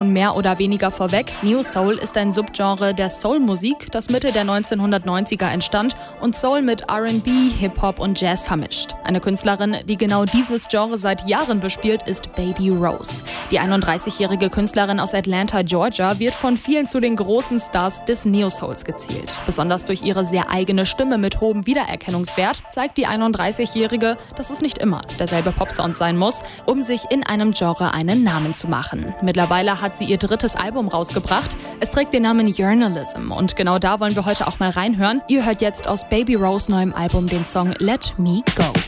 schon mehr oder weniger vorweg. Neo Soul ist ein Subgenre der Soul-Musik, das Mitte der 1990er entstand und Soul mit R&B, Hip-Hop und Jazz vermischt. Eine Künstlerin, die genau dieses Genre seit Jahren bespielt, ist Baby Rose. Die 31-jährige Künstlerin aus Atlanta, Georgia, wird von vielen zu den großen Stars des Neo-Souls gezählt. Besonders durch ihre sehr eigene Stimme mit hohem Wiedererkennungswert zeigt die 31-jährige, dass es nicht immer derselbe Popsound sein muss, um sich in einem Genre einen Namen zu machen. Mittlerweile hat sie ihr 3. Album rausgebracht. Es trägt den Namen Journalism und genau da wollen wir heute auch mal reinhören. Ihr hört jetzt aus Baby Rose neuem Album den Song Let Me Go.